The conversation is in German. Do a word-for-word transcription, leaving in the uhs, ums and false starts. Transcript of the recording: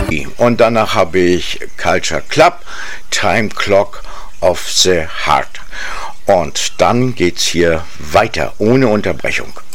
Und danach habe ich Culture Club, Time Clock of the Heart. Und dann geht's hier weiter, ohne Unterbrechung.